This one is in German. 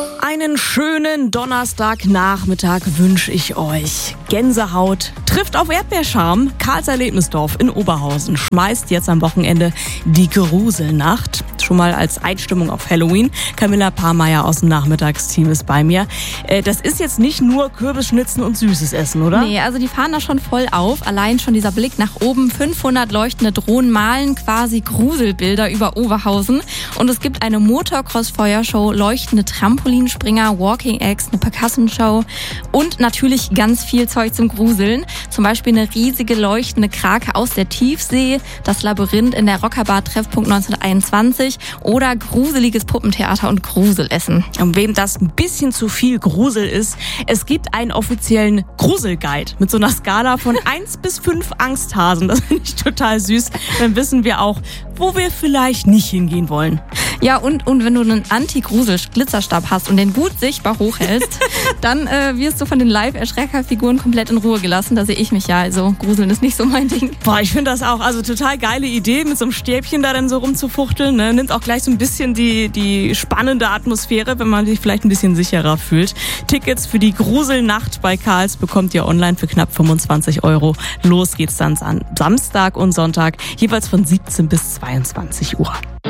Einen schönen Donnerstagnachmittag wünsche ich euch. Gänsehaut trifft auf Erdbeerscharm. Karls Erlebnisdorf in Oberhausen schmeißt jetzt am Wochenende die Gruselnacht. Schon mal als Einstimmung auf Halloween. Camilla Pahrmeier aus dem Nachmittagsteam ist bei mir. Das ist jetzt nicht nur Kürbisschnitzen und süßes Essen, oder? Nee, also die fahren da schon voll auf. Allein schon dieser Blick nach oben. 500 leuchtende Drohnen malen quasi Gruselbilder über Oberhausen. Und es gibt eine Motocross-Feuershow, leuchtende Trampolinspringer, Walking Eggs, eine Percussion-Show und natürlich ganz viel Zeug zum Gruseln. Zum Beispiel eine riesige leuchtende Krake aus der Tiefsee, das Labyrinth in der Rockerbar Treffpunkt 1921 oder gruseliges Puppentheater und Gruselessen. Und wem das ein bisschen zu viel Grusel ist, es gibt einen offiziellen Gruselguide mit so einer Skala von 1 bis 5 Angsthasen. Das finde ich total süß. Dann wissen wir auch, wo wir vielleicht nicht hingehen wollen. Ja, und wenn du einen Anti-Grusel-Glitzerstab hast und den gut sichtbar hochhältst, dann wirst du von den Live-Erschreckerfiguren komplett in Ruhe gelassen. Da sehe ich mich ja. Also Gruseln ist nicht so mein Ding. Boah, ich finde das auch. Also total geile Idee, mit so einem Stäbchen da dann so rumzufuchteln. Ne? Nimmt auch gleich so ein bisschen die spannende Atmosphäre, wenn man sich vielleicht ein bisschen sicherer fühlt. Tickets für die Gruselnacht bei Karls bekommt ihr online für knapp 25 €. Los geht's dann an Samstag und Sonntag, jeweils von 17 bis 22 Uhr.